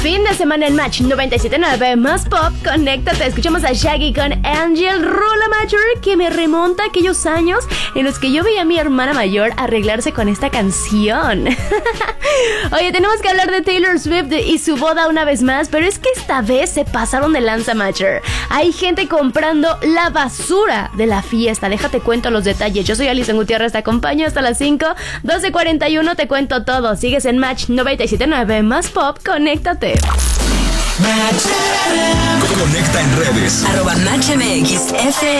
Fin de semana en Match 97.9 más pop. Conéctate, escuchamos a Shaggy con Angel Rula Major, que me remonta a aquellos años en los que yo veía a mi hermana mayor arreglarse con esta canción. Oye, tenemos que hablar de Taylor Swift y su boda una vez más, pero es que esta vez se pasaron de lanza, Matcher. Hay gente comprando la basura de la fiesta. Déjate cuento los detalles. Yo soy Alison Gutiérrez, te acompaño hasta las 5, 12:41, te cuento todo. Sigues en Match 97.9 más pop, conéctate. Conecta en redes. @MatchMXFM.